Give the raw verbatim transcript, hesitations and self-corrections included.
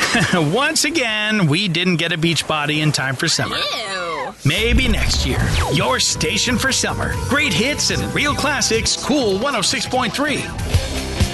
Once again, we didn't get a beach body in time for summer. Ew. Maybe next year. Your station for summer. Great hits and real classics. Cool one oh six point three.